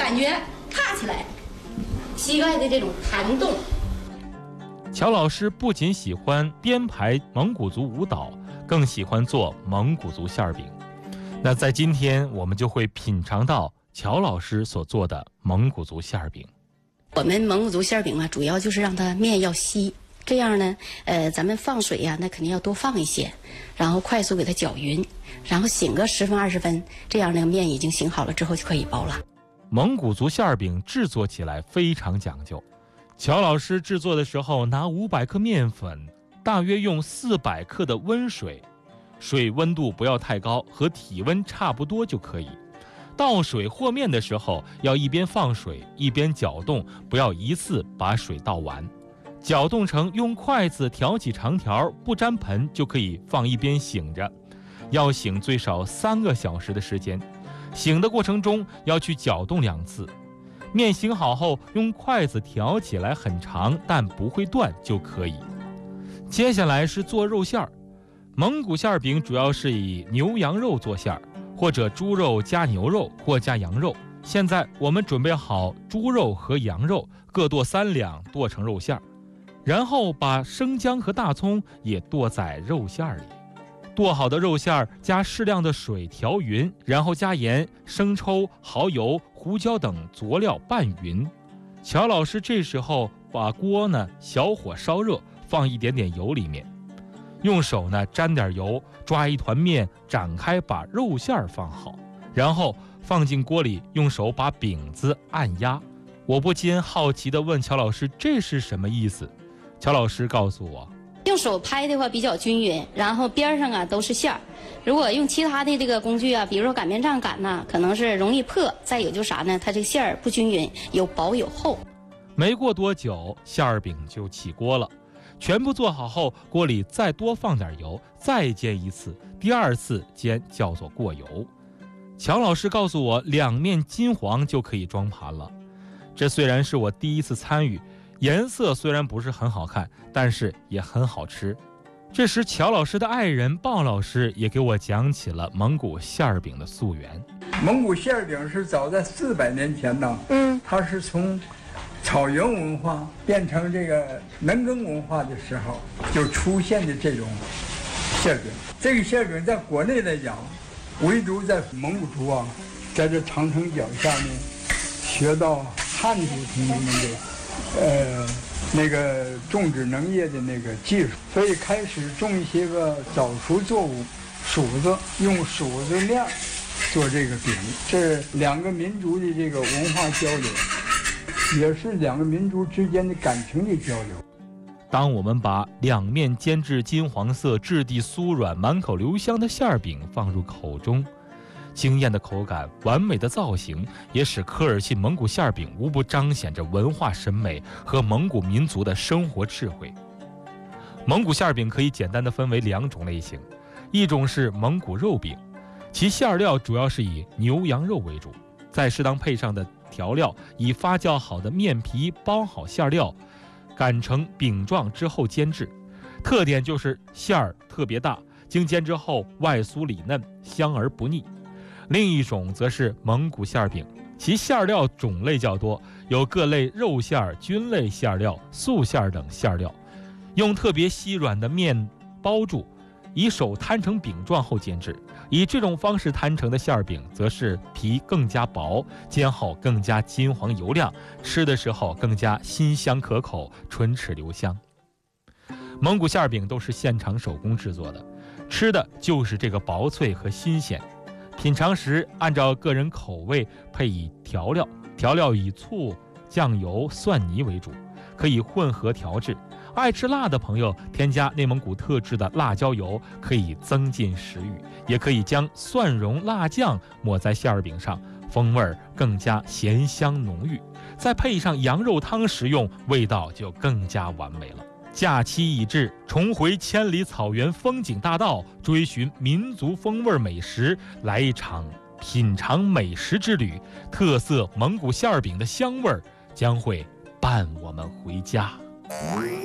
感觉踏起来膝盖的这种弹动。 乔老师不仅喜欢编排蒙古族舞蹈，更喜欢做蒙古族馅饼。那在今天，我们就会品尝到乔老师所做的蒙古族馅饼。 我们蒙古族馅饼啊，主要就是让它面要稀，这样呢，咱们放水呀，那肯定要多放一些，然后快速给它搅匀，然后醒个10分20分，这样那个面已经醒好了之后就可以包了。 蒙古族馅饼制作起来非常讲究，乔老师制作的时候拿500克面粉，大约用400克的温水，水温度不要太高，和体温差不多就可以。倒水和面的时候要一边放水一边搅动，不要一次把水倒完。搅动成用筷子挑起长条，不沾盆就可以放一边醒着，要醒最少3个小时的时间。醒的过程中要去搅动2次。面醒好后，用筷子挑起来很长但不会断就可以。接下来是做肉馅儿。蒙古馅饼主要是以牛羊肉做馅儿，或者猪肉加牛肉或加羊肉。现在我们准备好猪肉和羊肉，各剁3两，剁成肉馅儿，然后把生姜和大葱也剁在肉馅儿里。剁好的肉馅儿加适量的水调匀，然后加盐、生抽、蚝油、胡椒等佐料拌匀。乔老师这时候把锅小火烧热，放一点点油里面，用手沾点油，抓一团面，展开把肉馅儿放好，然后放进锅里，用手把饼子按压。我不禁好奇地问乔老师，这是什么意思？乔老师告诉我， 用手拍的话比较均匀，然后边上啊都是馅儿。如果用其他的这个工具啊，比如说擀面杖擀呐，可能是容易破。再有就是啥呢？它这个馅儿不均匀，有薄有厚。 没过多久，馅儿饼就起锅了。全部做好后，锅里再多放点油，再煎一次。第2次煎叫做过油。乔老师告诉我，2面金黄就可以装盘了。这虽然是我第一次参与，颜色虽然不是很好看，但是也很好吃。这时乔老师的爱人鲍老师也给我讲起了蒙古馅饼的溯源。 蒙古馅饼是早在400年前呢，它是从草原文化变成这个农耕文化的时候就出现的这种馅饼。这个馅饼在国内来讲，唯独在蒙古族啊，在这长城脚下面学到汉族同志们的那个种植农业的那个技术，所以开始种一些个早熟作物，黍子，用黍子面做这个饼。这2个民族的这个文化交流，也是2个民族之间的感情的交流。 当我们把2面煎至金黄色、质地酥软、满口留香的馅饼放入口中，惊艳的口感、完美的造型，也使科尔沁蒙古馅饼无不彰显着文化审美和蒙古民族的生活智慧。蒙古馅饼可以简单地分为2种类型，一种是蒙古肉饼，其馅料主要是以牛羊肉为主，再适当配上的调料，以发酵好的面皮包好馅料，擀成饼状之后煎制。特点就是馅儿特别大，经煎之后外酥里嫩，香而不腻。另一种则是蒙古馅饼，其馅料种类较多，有各类肉馅、菌类馅料、素馅等馅料，用特别稀软的面包住，以手摊成饼状后煎制。以这种方式摊成的馅饼，则是皮更加薄，煎后更加金黄油亮，吃的时候更加辛香可口，唇齿留香。蒙古馅饼都是现场手工制作的，吃的就是这个薄脆和新鲜。品尝时按照个人口味配以调料，调料以醋、酱油、蒜泥为主，可以混合调制。爱吃辣的朋友添加内蒙古特制的辣椒油，可以增进食欲，也可以将蒜蓉辣酱抹在馅饼上，风味更加咸香浓郁。再配上羊肉汤食用，味道就更加完美了。假期已至，重回千里草原风景大道，追寻民族风味美食，来一场品尝美食之旅。特色蒙古馅饼的香味将会伴我们回家。